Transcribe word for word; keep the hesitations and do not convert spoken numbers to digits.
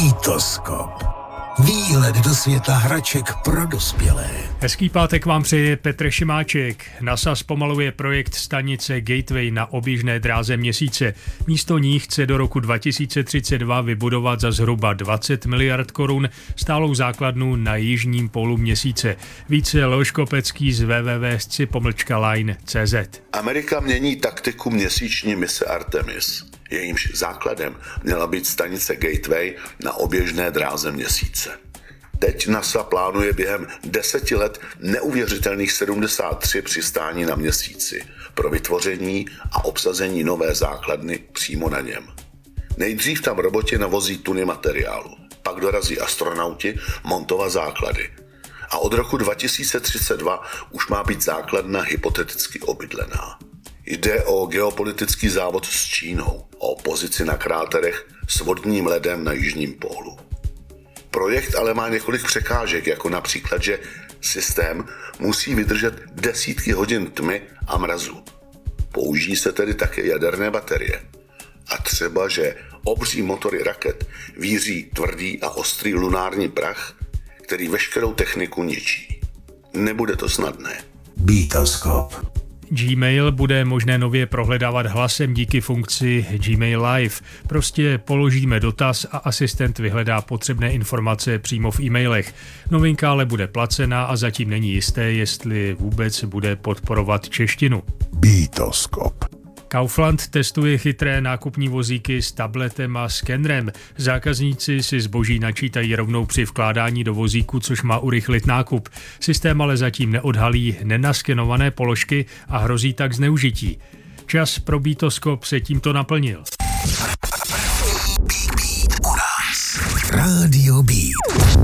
Beatoskop. Výhled do světa hraček pro dospělé. Hezký pátek vám přeje Petr Šimáček. NASA zpomaluje projekt stanice Gateway na oběžné dráze Měsíce. Místo ní chce do roku dva tisíce třicet dva vybudovat za zhruba dvacet miliard korun stálou základnu na jižním pólu Měsíce. Více Leoš Kopecký z w w w tečka sci pomlčka line tečka c z. Amerika mění taktiku měsíční mise Artemis. Jejímž základem měla být stanice Gateway na oběžné dráze Měsíce. Teď NASA plánuje během deseti let neuvěřitelných sedmdesát tři přistání na Měsíci pro vytvoření a obsazení nové základny přímo na něm. Nejdřív tam roboti navozí tuny materiálu, pak dorazí astronauti montovat základy. A od roku dva tisíce třicet dva už má být základna hypoteticky obydlená. Jde o geopolitický závod s Čínou, o pozici na kráterech s vodním ledem na jižním pólu. Projekt ale má několik překážek, jako například, že systém musí vydržet desítky hodin tmy a mrazu. Použijí se tedy také jaderné baterie. A třeba, že obří motory raket víří tvrdý a ostrý lunární prach, který veškerou techniku ničí. Nebude to snadné. Beatoskop. Gmail bude možné nově prohledávat hlasem díky funkci Gmail Live. Prostě položíme dotaz a asistent vyhledá potřebné informace přímo v e-mailech. Novinka ale bude placená a zatím není jisté, jestli vůbec bude podporovat češtinu. Beatoskop. Kaufland testuje chytré nákupní vozíky s tabletem a skenerem. Zákazníci si zboží načítají rovnou při vkládání do vozíku, což má urychlit nákup. Systém ale zatím neodhalí nenaskenované položky a hrozí tak zneužití. Čas pro Beatoskop se tímto naplnil. Rádio Beat.